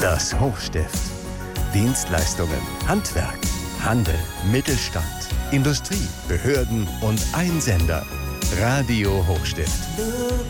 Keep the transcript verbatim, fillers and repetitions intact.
Das Hochstift. Dienstleistungen, Handwerk, Handel, Mittelstand, Industrie, Behörden und ein Sender. Radio Hochstift.